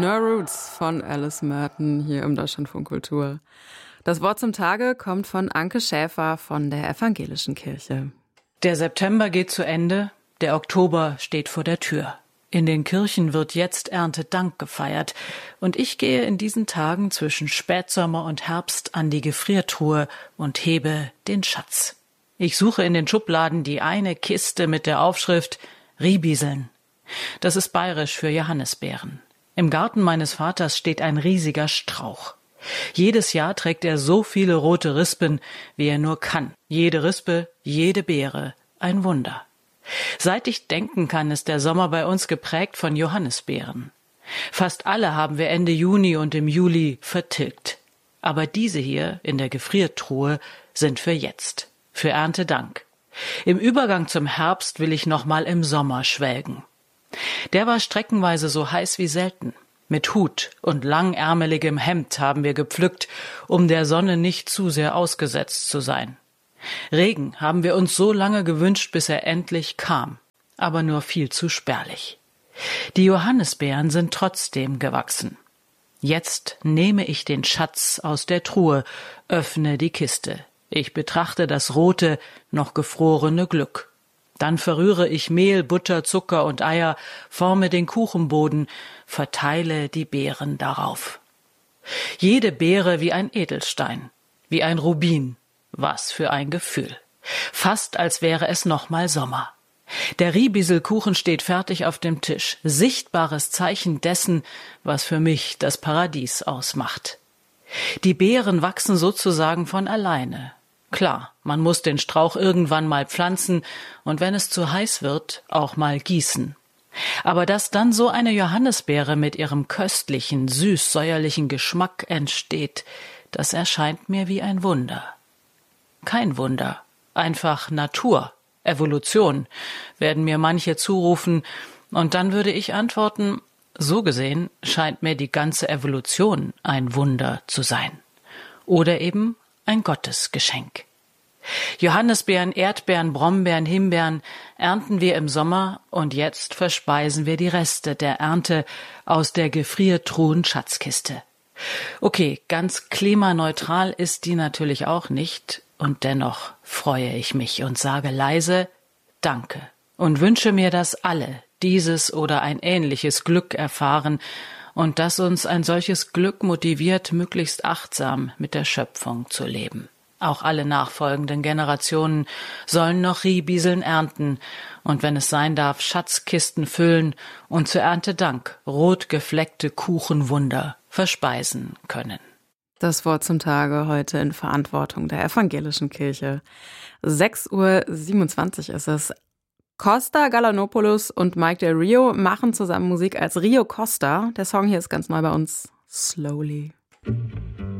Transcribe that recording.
No Roots von Alice Merton hier im Deutschlandfunk Kultur. Das Wort zum Tage kommt von Anke Schäfer von der Evangelischen Kirche. Der September geht zu Ende, der Oktober steht vor der Tür. In den Kirchen wird jetzt Erntedank gefeiert und ich gehe in diesen Tagen zwischen Spätsommer und Herbst an die Gefriertruhe und hebe den Schatz. Ich suche in den Schubladen die eine Kiste mit der Aufschrift Riebiseln. Das ist bayerisch für Johannisbeeren. Im Garten meines Vaters steht ein riesiger Strauch. Jedes Jahr trägt er so viele rote Rispen, wie er nur kann. Jede Rispe, jede Beere, ein Wunder. Seit ich denken kann, ist der Sommer bei uns geprägt von Johannisbeeren. Fast alle haben wir Ende Juni und im Juli vertilgt. Aber diese hier in der Gefriertruhe sind für jetzt, für Erntedank. Im Übergang zum Herbst will ich noch mal im Sommer schwelgen. Der war streckenweise so heiß wie selten. Mit Hut und langärmeligem Hemd haben wir gepflückt, um der Sonne nicht zu sehr ausgesetzt zu sein. Regen haben wir uns so lange gewünscht, bis er endlich kam, aber nur viel zu spärlich. Die Johannisbeeren sind trotzdem gewachsen. Jetzt nehme ich den Schatz aus der Truhe, öffne die Kiste. Ich betrachte das rote, noch gefrorene Glück. Dann verrühre ich Mehl, Butter, Zucker und Eier, forme den Kuchenboden, verteile die Beeren darauf. Jede Beere wie ein Edelstein, wie ein Rubin. Was für ein Gefühl. Fast als wäre es noch mal Sommer. Der Riebiselkuchen steht fertig auf dem Tisch. Sichtbares Zeichen dessen, was für mich das Paradies ausmacht. Die Beeren wachsen sozusagen von alleine. Klar, man muss den Strauch irgendwann mal pflanzen und wenn es zu heiß wird, auch mal gießen. Aber dass dann so eine Johannisbeere mit ihrem köstlichen, süß-säuerlichen Geschmack entsteht, das erscheint mir wie ein Wunder. Kein Wunder, einfach Natur, Evolution, werden mir manche zurufen, und dann würde ich antworten, so gesehen scheint mir die ganze Evolution ein Wunder zu sein. Oder eben ein Gottesgeschenk. Johannisbeeren, Erdbeeren, Brombeeren, Himbeeren ernten wir im Sommer und jetzt verspeisen wir die Reste der Ernte aus der Gefriertruhen-Schatzkiste. Okay, ganz klimaneutral ist die natürlich auch nicht und dennoch freue ich mich und sage leise Danke und wünsche mir, dass alle dieses oder ein ähnliches Glück erfahren und dass uns ein solches Glück motiviert, möglichst achtsam mit der Schöpfung zu leben. Auch alle nachfolgenden Generationen sollen noch Riebiseln ernten und, wenn es sein darf, Schatzkisten füllen und zur Erntedank rot gefleckte Kuchenwunder verspeisen können. Das Wort zum Tage heute in Verantwortung der Evangelischen Kirche. 6:27 Uhr ist es. Costa Galanopoulos und Mike Del Rio machen zusammen Musik als Rio Costa. Der Song hier ist ganz neu bei uns. Slowly.